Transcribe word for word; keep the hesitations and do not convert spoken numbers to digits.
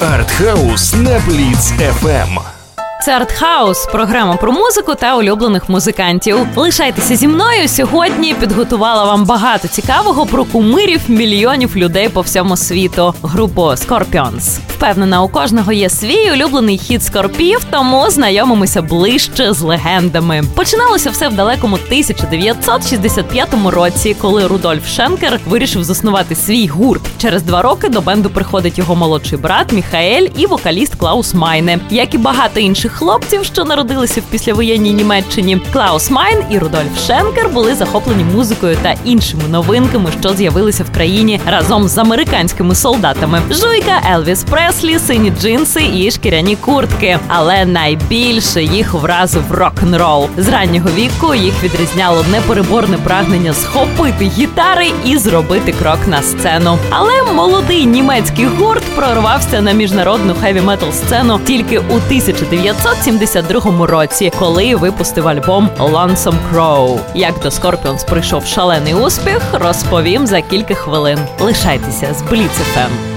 Артхаус на Бліц еф ем. Це Артхаус, програма про музику та улюблених музикантів. Лишайтеся зі мною. Сьогодні підготувала вам багато цікавого про кумирів мільйонів людей по всьому світу. Групу Scorpions. Впевнена, у кожного є свій улюблений хіт Скорпів, тому знайомимося ближче з легендами. Починалося все в далекому тисяча дев'ятсот шістдесят п'ятому році, коли Рудольф Шенкер вирішив заснувати свій гурт. Через два роки до бенду приходить його молодший брат Міхаель і вокаліст Клаус Майне. Як і багато інших хлопців, що народилися в післявоєнній Німеччині, Клаус Майн і Рудольф Шенкер були захоплені музикою та іншими новинками, що з'явилися в країні разом з американськими солдатами. Жуйка, Елвіс Преслі, сині джинси і шкіряні куртки. Але найбільше їх вразив рок-н-рол. З раннього віку їх відрізняло непереборне прагнення схопити гітари і зробити крок на сцену. Але молодий німецький гурт прорвався на міжнародну хеві-метал сцену тільки у тисяча дев'ятсот сімдесят другому році, коли випустив альбом Lonesome Crow. Як до Scorpions прийшов шалений успіх, розповім за кілька хвилин. Лишайтеся з Бліц еф ем.